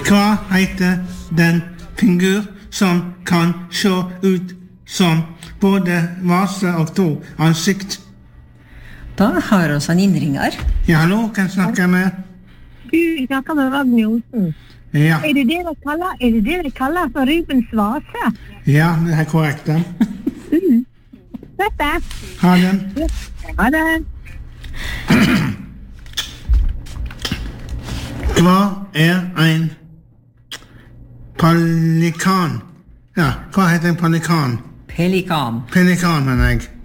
Hva heter den figur som kan se ut som både vase og to ansikt? Da har vi en innringer. Ja, hallo, kan snakke med? Du snakker med Ragnar Olsen. Ja. Er det dere kaller for Rubens vase? Ja, det er korrekt. Ja. Dette. Ha den. Ha det. Hva er en pelikan? Ja, hva heter en pelikan? Pelikan. Pelikan, mener jeg.